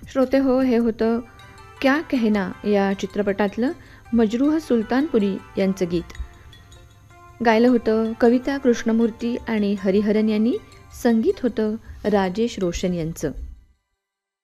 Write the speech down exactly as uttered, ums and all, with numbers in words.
श्रोते हो, हे होतं क्या कहना या चित्रपटातलं मजरूह सुलतानपुरी यांचं गीत. गायलं होतं कविता कृष्णमूर्ती आणि हरिहरन यांनी. संगीत होतं राजेश रोशन यांचं.